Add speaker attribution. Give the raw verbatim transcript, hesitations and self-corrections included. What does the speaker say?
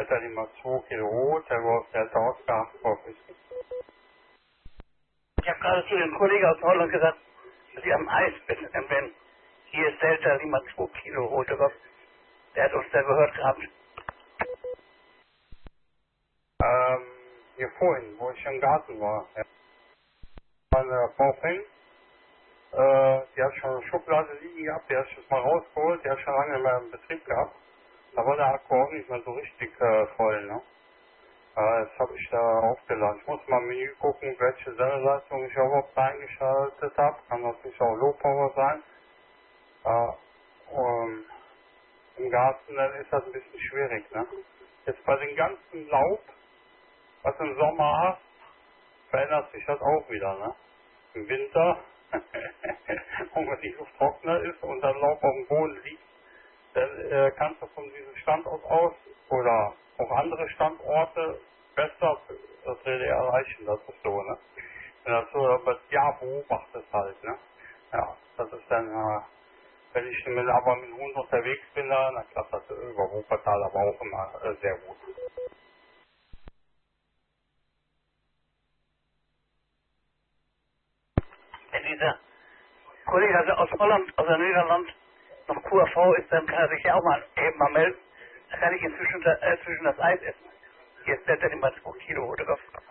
Speaker 1: Delta Lima zwei Kilo Rot, der Golf Delta Oscar, Golf Whisky.
Speaker 2: Ich habe gerade zu dem Kollegen aus Holland gesagt, dass Sie am Eis wenn hier ist Delta Lima zwei Kilo Rote Golf. Der hat uns da gehört gehabt.
Speaker 1: Ähm, hier vorhin, wo ich im Garten war. Ja. Meine Frau Feng, äh, die hat schon eine Schublade liegen gehabt, die hat das mal rausgeholt, die hat schon lange mehr im Betrieb gehabt. Da war der Akku auch nicht mehr so richtig äh, voll, ne? Äh, das habe ich da aufgeladen. Ich muss mal im Menü gucken, welche Sendeleistung ich überhaupt eingeschaltet habe. Kann natürlich auch Low Power sein. Äh, um, Im Garten dann ist das ein bisschen schwierig, ne? Jetzt bei dem ganzen Laub, was im Sommer hast, verändert sich das auch wieder, ne? Im Winter, und wenn die Luft trockener ist und dann Laub auf dem Boden liegt, dann äh, kannst du von diesem Standort aus oder auch andere Standorte besser das Relais erreichen, das ist so, ne? Wenn das so über das Jahr beobachtest halt, ne? Ja, das ist dann, äh, wenn ich mit, aber mit dem Hund unterwegs bin, dann klappt das über Wuppertal aber auch immer äh, sehr gut.
Speaker 2: Wenn dieser Kollege also aus Holland, aus der Niederland, noch Q A V ist, dann kann er sich ja auch mal eben mal melden. Dann kann ich inzwischen äh, zwischen das Eis essen. Hier ist Delta Lima zwei Kilo Rote Golf.